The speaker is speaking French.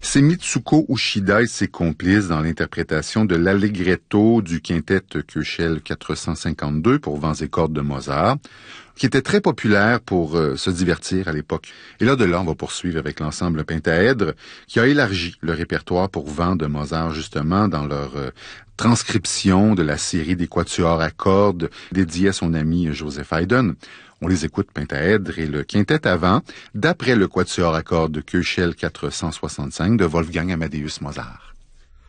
C'est Mitsuko Uchida et ses complices dans l'interprétation de l'allegretto du quintet Köchel 452 pour vents et cordes de Mozart, qui était très populaire pour se divertir à l'époque. Et là, de là, on va poursuivre avec l'ensemble Pentaèdre, qui a élargi le répertoire pour vents de Mozart, justement, dans leur transcription de la série des quatuors à cordes dédiée à son ami Joseph Haydn. On les écoute, Pentaèdre et le quintet à vent, d'après le quatuor à cordes de Köchel 465 de Wolfgang Amadeus Mozart.